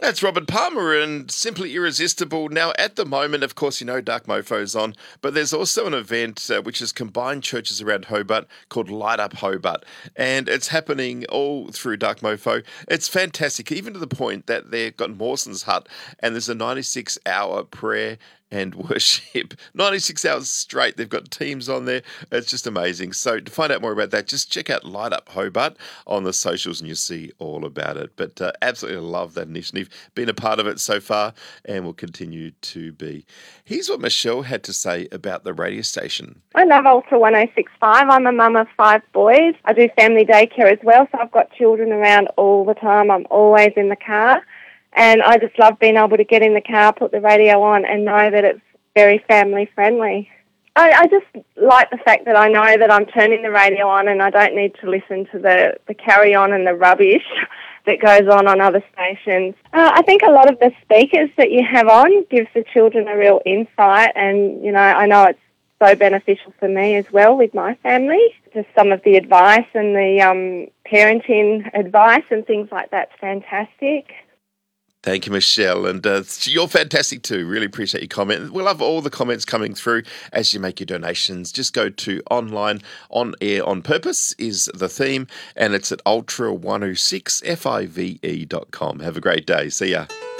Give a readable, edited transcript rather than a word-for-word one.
That's Robert Palmer and Simply Irresistible. Now, at the moment, of course, you know Dark Mofo's on, but there's also an event which has combined churches around Hobart called Light Up Hobart, and it's happening all through Dark Mofo. It's fantastic, even to the point that they've got Mawson's Hut, and there's a 96-hour prayer and worship. 96 hours straight. They've got teams on there. It's just amazing. So to find out more about that, just check out Light Up Hobart on the socials and you'll see all about it. But absolutely love that initiative. Been a part of it so far and will continue to be. Here's what Michelle had to say about the radio station. I love Ultra 1065. I'm a mum of 5 boys. I do family daycare as well, so I've got children around all the time. I'm always in the car. And I just love being able to get in the car, put the radio on and know that it's very family friendly. I just like the fact that I know that I'm turning the radio on and I don't need to listen to the carry-on and the rubbish that goes on other stations. I think a lot of the speakers that you have on gives the children a real insight and, you know, I know it's so beneficial for me as well with my family. Just some of the advice and the parenting advice and things like that's fantastic. Thank you, Michelle. And you're fantastic too. Really appreciate your comment. We love all the comments coming through as you make your donations. Just go to online, on air, on purpose is the theme, and it's at ultra106five.com. Have a great day. See ya.